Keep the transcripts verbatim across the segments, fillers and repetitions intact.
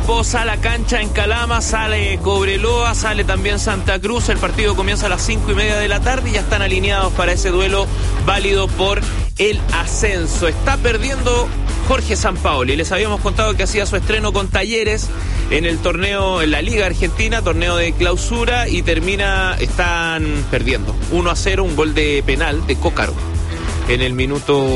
Copiapó, sale a cancha en Calama, sale Cobreloa, sale también Santa Cruz. El partido comienza a las cinco y media de la tarde y ya están alineados para ese duelo válido por el ascenso. Está perdiendo Jorge Sampaoli. Les habíamos contado que hacía su estreno con Talleres en el torneo, en la Liga Argentina, torneo de clausura, y termina, están perdiendo uno a cero, un gol de penal de Cócaro en el minuto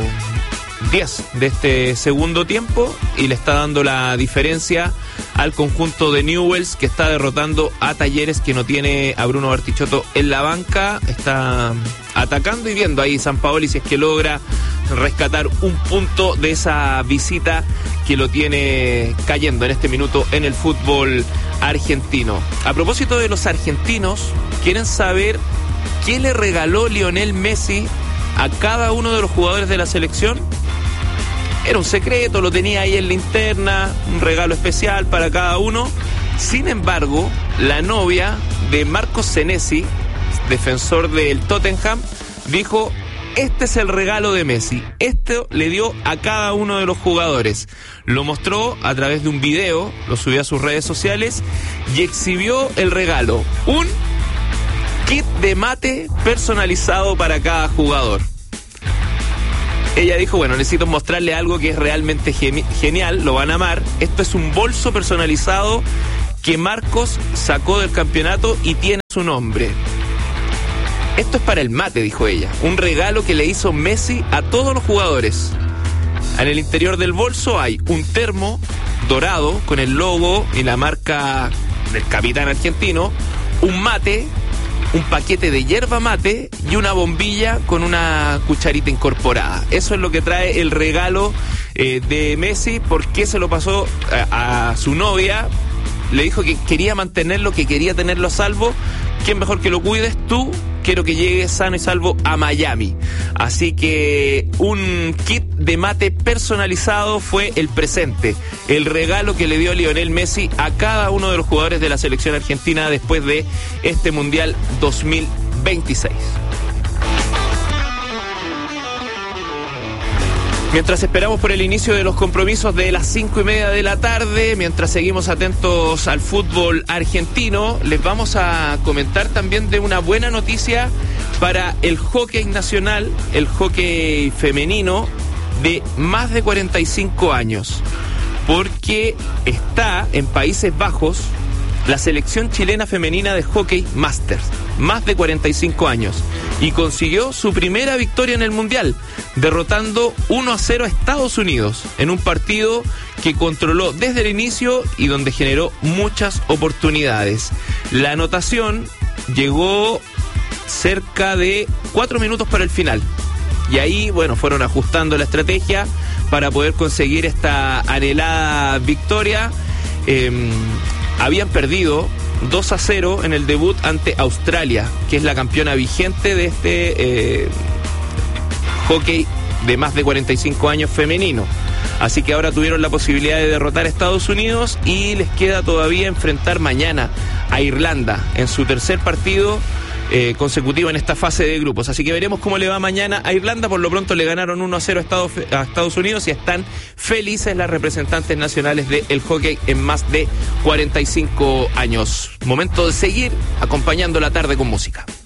diez de este segundo tiempo, y le está dando la diferencia al conjunto de Newells, que está derrotando a Talleres, que no tiene a Bruno Bartichotto en la banca. Está atacando y viendo ahí Sampaoli si es que logra rescatar un punto de esa visita que lo tiene cayendo en este minuto en el fútbol argentino. A propósito de los argentinos, ¿quieren saber qué le regaló Lionel Messi a cada uno de los jugadores de la selección? Era un secreto, lo tenía ahí en la interna, un regalo especial para cada uno. Sin embargo, la novia de Marco Senesi, defensor del Tottenham, dijo: este es el regalo de Messi. Esto le dio a cada uno de los jugadores. Lo mostró a través de un video, lo subió a sus redes sociales y exhibió el regalo: un kit de mate personalizado para cada jugador. Ella dijo: bueno, necesito mostrarle algo que es realmente geni- genial, lo van a amar. Esto es un bolso personalizado que Marcos sacó del campeonato y tiene su nombre. Esto es para el mate, dijo ella. Un regalo que le hizo Messi a todos los jugadores. En el interior del bolso hay un termo dorado con el logo y la marca del capitán argentino, un mate, un paquete de yerba mate y una bombilla con una cucharita incorporada. Eso es lo que trae el regalo eh, de Messi. ¿Por qué se lo pasó a, a su novia? Le dijo que quería mantenerlo, que quería tenerlo a salvo. ¿Quién mejor que lo cuides? Tú. Quiero que llegue sano y salvo a Miami. Así que un kit de mate personalizado fue el presente, el regalo que le dio Lionel Messi a cada uno de los jugadores de la selección argentina después de este Mundial dos mil veintiséis. Mientras esperamos por el inicio de los compromisos de las cinco y media de la tarde, mientras seguimos atentos al fútbol argentino, les vamos a comentar también de una buena noticia para el hockey nacional, el hockey femenino de más de cuarenta y cinco años, porque está en Países Bajos la selección chilena femenina de hockey Masters, más de cuarenta y cinco años, y consiguió su primera victoria en el Mundial, derrotando uno a cero a Estados Unidos, en un partido que controló desde el inicio y donde generó muchas oportunidades. La anotación llegó cerca de cuatro minutos para el final, y ahí, bueno, fueron ajustando la estrategia para poder conseguir esta anhelada victoria. Eh, Habían perdido dos a cero en el debut ante Australia, que es la campeona vigente de este eh, hockey de más de cuarenta y cinco años femenino. Así que ahora tuvieron la posibilidad de derrotar a Estados Unidos y les queda todavía enfrentar mañana a Irlanda en su tercer partido Eh, consecutivo en esta fase de grupos. Así que veremos cómo le va mañana a Irlanda. Por lo pronto le ganaron uno a cero a Estados, a Estados Unidos y están felices las representantes nacionales del hockey en más de cuarenta y cinco años. Momento de seguir acompañando la tarde con música.